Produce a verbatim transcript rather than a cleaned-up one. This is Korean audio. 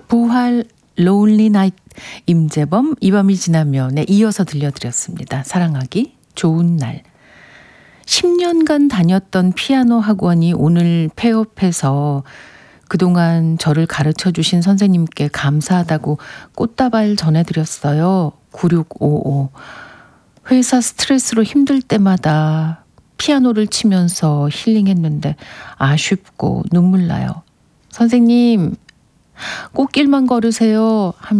부활 론리 나잇 임재범 이 밤이 지나면에 이어서 들려드렸습니다. 사랑하기 좋은 날. 십 년간 다녔던 피아노 학원이 오늘 폐업해서 그동안 저를 가르쳐 주신 선생님께 감사하다고 꽃다발 전해드렸어요. 구육오오. 회사 스트레스로 힘들 때마다 피아노를 치면서 힐링했는데 아쉽고 눈물 나요. 선생님, 꽃길만 걸으세요 하며